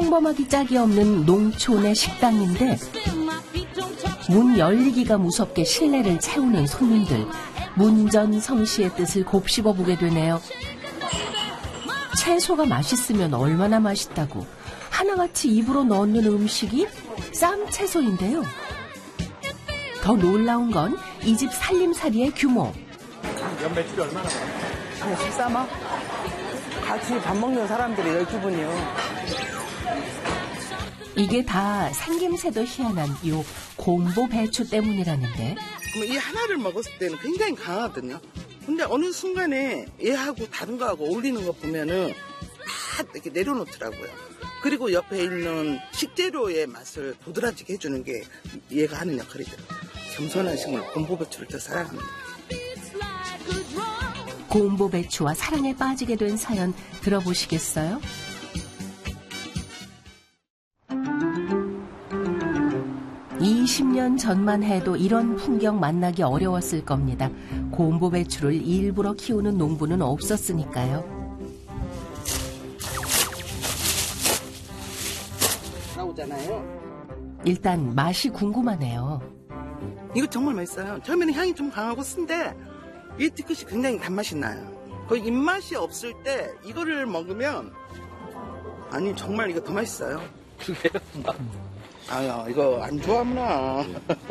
평범하기 짝이 없는 농촌의 식당인데 문 열리기가 무섭게 실내를 채우는 손님들. 문전성시의 뜻을 곱씹어 보게 되네요. 채소가 맛있으면 얼마나 맛있다고 하나같이 입으로 넣는 음식이 쌈채소인데요. 더 놀라운 건 이 집 살림살이의 규모. 연 매출이 얼마나 돼요? 한 13억? 같이 밥 먹는 사람들이 12분이요. 이게 다 생김새도 희한한 요 곰보 배추 때문이라는데. 이 하나를 먹었을 때는 굉장히 강하거든요. 근데 어느 순간에 얘하고 다른 거하고 어울리는 거 보면은 다 이렇게 내려놓더라고요. 그리고 옆에 있는 식재료의 맛을 도드라지게 해주는 게 얘가 하는 역할이더라고요. 겸손한 식물, 곰보 배추를 더 사랑합니다. 곰보 배추와 사랑에 빠지게 된 사연 들어보시겠어요? (20년) 전만 해도 이런 풍경 만나기 어려웠을 겁니다. 곰보 배추를 일부러 키우는 농부는 없었으니까요. 나오잖아요. 일단 맛이 궁금하네요. 이거 정말 맛있어요. 처음에는 향이 좀 강하고 쓴데 이 뒤끝이 굉장히 단맛이 나요. 거의 입맛이 없을 때 이거를 먹으면 아니 정말 이거 더 맛있어요. 그래요? 아야 이거 안 좋아하구나.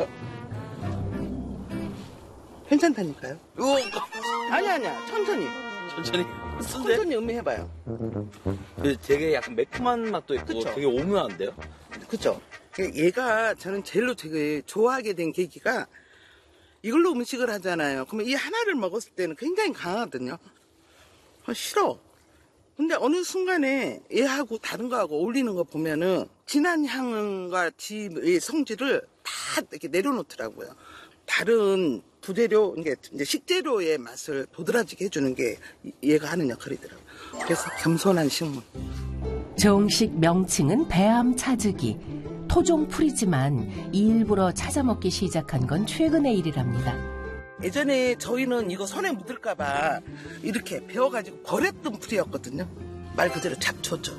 괜찮다니까요. 아니야 천천히 천천히 음미해봐요. 되게 약간 매콤한 맛도 있고 그쵸? 되게 오묘한데요? 그쵸? 얘가 저는 제일로 되게 좋아하게 된 계기가 이걸로 음식을 하잖아요. 그러면 이 하나를 먹었을 때는 굉장히 강하거든요. 싫어. 근데 어느 순간에 얘하고 다른 거하고 어울리는 거 보면은 진한 향과 의 성질을 다 이렇게 내려놓더라고요. 다른 부재료, 이제 식재료의 맛을 도드라지게 해주는 게 얘가 하는 역할이더라고요. 그래서 겸손한 식물. 정식 명칭은 배암 차즈기. 토종풀이지만 일부러 찾아 먹기 시작한 건 최근의 일이랍니다. 예전에 저희는 이거 손에 묻을까봐 이렇게 베어가지고 버렸던 풀이었거든요. 말 그대로 잡초죠.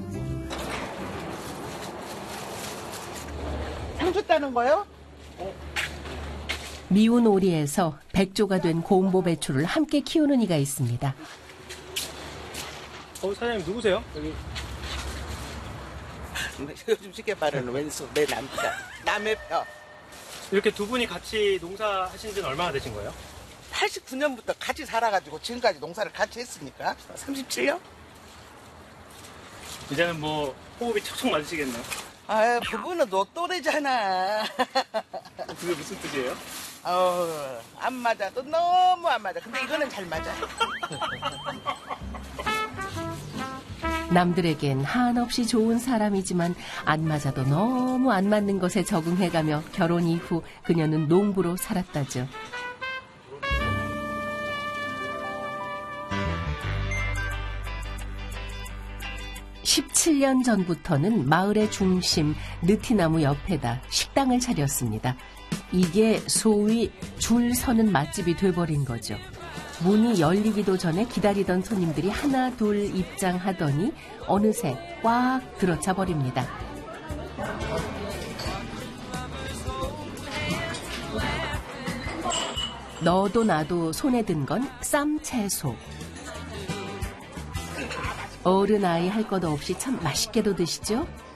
상추 따는 거요? 미운 오리에서 백조가 된 곰보 배추를 함께 키우는 이가 있습니다. 사장님 누구세요? 여기. 요즘 쉽게 말하는 왼손 내 남자 남의 뼈. 이렇게 두 분이 같이 농사하신 지는 얼마나 되신 거예요? 89년부터 같이 살아가지고 지금까지 농사를 같이 했으니까 37년? 이제는 뭐 호흡이 척척 맞으시겠네요. 아유 부부는 너 또래잖아. 그게 무슨 뜻이에요? 안 맞아도 너무 안 맞아. 근데 이거는 잘 맞아요. 남들에겐 한없이 좋은 사람이지만 안 맞아도 너무 안 맞는 것에 적응해가며 결혼 이후 그녀는 농부로 살았다죠. (17년) 전부터는 마을의 중심 느티나무 옆에다 식당을 차렸습니다. 이게 소위 줄 서는 맛집이 돼버린 거죠. 문이 열리기도 전에 기다리던 손님들이 하나 둘 입장하더니 어느새 꽉 들어차 버립니다. 너도 나도 손에 든 건 쌈채소. 어른 아이 할 것 없이 참 맛있게도 드시죠?